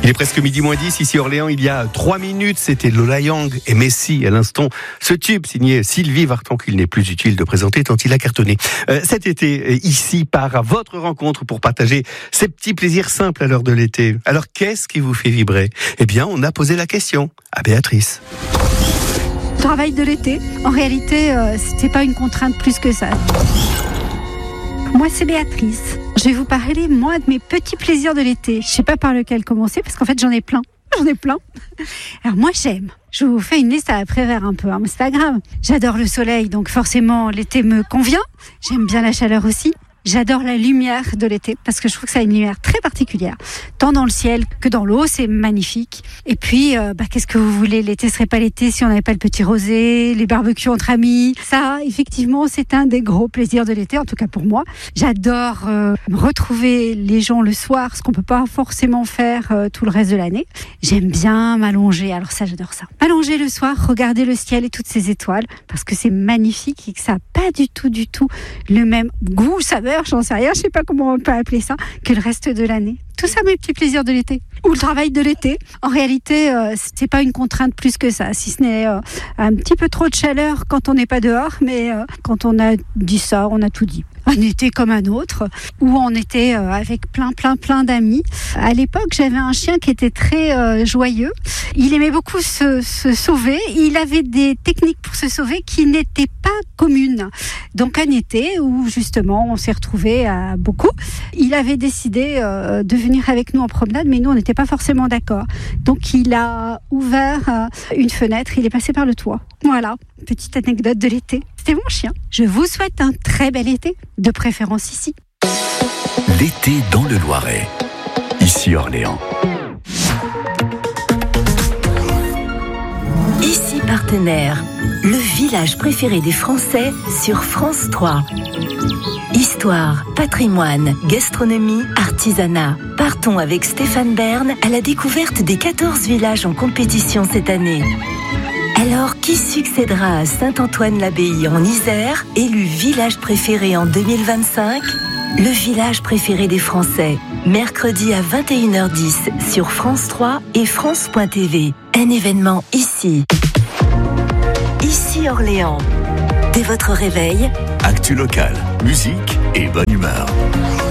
Il est presque midi moins 10, ici Orléans, il y a 3 minutes, c'était Lola Young et Messi à l'instant. Ce tube signé Sylvie Vartan qu'il n'est plus utile de présenter tant il a cartonné. Cet été, ici, part à votre rencontre pour partager ces petits plaisirs simples à l'heure de l'été. Alors qu'est-ce qui vous fait vibrer ? Eh bien, on a posé la question à Béatrice. Travail de l'été, en réalité, c'est pas une contrainte plus que ça. Moi, c'est Béatrice. Je vais vous parler, moi, de mes petits plaisirs de l'été. Je sais pas par lequel commencer, parce qu'en fait, j'en ai plein. Alors moi, j'aime. Je vous fais une liste à la Prévert un peu, hein, mais c'est pas grave. J'adore le soleil, donc forcément, l'été me convient. J'aime bien la chaleur aussi. J'adore la lumière de l'été parce que je trouve que ça a une lumière très particulière, tant dans le ciel que dans l'eau, c'est magnifique. Et puis, qu'est-ce que vous voulez ? L'été serait pas l'été si on n'avait pas le petit rosé, les barbecues entre amis. Ça, effectivement, c'est un des gros plaisirs de l'été, en tout cas pour moi. J'adore retrouver les gens le soir, ce qu'on peut pas forcément faire tout le reste de l'année. J'aime bien m'allonger, alors ça, j'adore ça. M'allonger le soir, regarder le ciel et toutes ces étoiles, parce que c'est magnifique et que ça n'a pas du tout le même goût, saveur, j'en sais rien, je sais pas comment on peut appeler ça, que le reste de l'année. Tout ça, mes petits plaisirs de l'été. Ou le travail de l'été. En réalité, c'est pas une contrainte plus que ça, si ce n'est un petit peu trop de chaleur quand on n'est pas dehors, mais quand on a dit ça, on a tout dit. Un été comme un autre, où on était avec plein d'amis. À l'époque, j'avais un chien qui était très joyeux. Il aimait beaucoup se sauver. Il avait des techniques pour se sauver qui n'étaient pas communes. Donc un été où justement on s'est retrouvés à beaucoup, il avait décidé de venir avec nous en promenade, mais nous on n'était pas forcément d'accord. Donc il a ouvert une fenêtre, il est passé par le toit. Voilà, petite anecdote de l'été. C'était mon chien. Je vous souhaite un très bel été, de préférence ici. L'été dans le Loiret, ici Orléans. Ici Partenaire, le village préféré des Français sur France 3. Histoire, patrimoine, gastronomie, artisanat. Partons avec Stéphane Bern à la découverte des 14 villages en compétition cette année. Alors, qui succédera à Saint-Antoine-l'Abbaye en Isère, élu village préféré en 2025 ? Le village préféré des Français, mercredi à 21h10 sur France 3 et France.tv. Un événement ici. Ici Orléans. Dès votre réveil, Actu locale, musique et bonne humeur.